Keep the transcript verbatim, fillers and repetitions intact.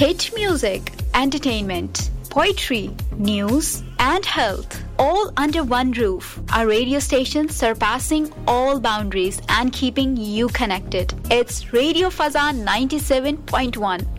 hit music, entertainment, poetry, news, and health, all under one roof. Our radio station surpassing all boundaries and keeping you connected. It's Radio Fazan ninety-seven point one.